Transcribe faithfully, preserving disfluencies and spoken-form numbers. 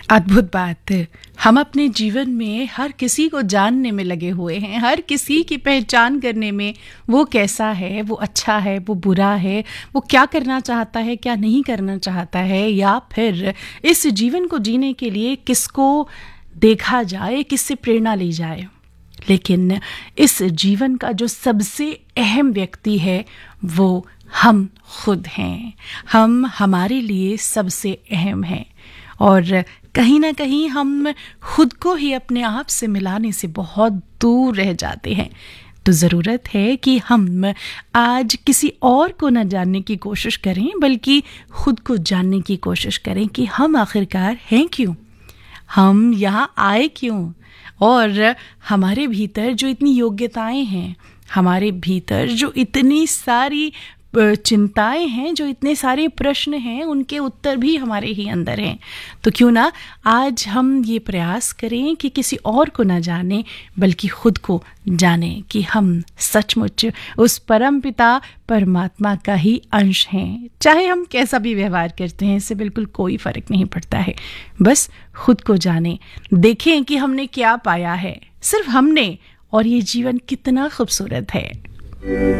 अद्भुत बात। हम अपने जीवन में हर किसी को जानने में लगे हुए हैं, हर किसी की पहचान करने में, वो कैसा है, वो अच्छा है, वो बुरा है, वो क्या करना चाहता है, क्या नहीं करना चाहता है, या फिर इस जीवन को जीने के लिए किसको देखा जाए, किससे प्रेरणा ली जाए। लेकिन इस जीवन का जो सबसे अहम व्यक्ति है वो हम खुद हैं। हम हमारे लिए सबसे अहम हैं और कहीं ना कहीं हम खुद को ही अपने आप से मिलाने से बहुत दूर रह जाते हैं। तो ज़रूरत है कि हम आज किसी और को न जानने की कोशिश करें, बल्कि खुद को जानने की कोशिश करें कि हम आखिरकार हैं क्यों, हम यहाँ आए क्यों, और हमारे भीतर जो इतनी योग्यताएं हैं, हमारे भीतर जो इतनी सारी चिंताएं हैं, जो इतने सारे प्रश्न हैं, उनके उत्तर भी हमारे ही अंदर हैं। तो क्यों ना आज हम ये प्रयास करें कि किसी और को ना जाने, बल्कि खुद को जाने कि हम सचमुच उस परम पिता परमात्मा का ही अंश हैं। चाहे हम कैसा भी व्यवहार करते हैं, इससे बिल्कुल कोई फर्क नहीं पड़ता है। बस खुद को जाने, देखें कि हमने क्या पाया है, सिर्फ हमने, और ये जीवन कितना खूबसूरत है।